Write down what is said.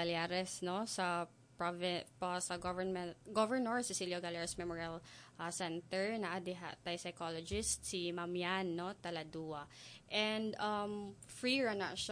Galeares, no, sa sa Governor Cecilio Galeares Memorial Center na adiha tay psychologist si Ma'am Yan, no, Taladua. And free ra na siya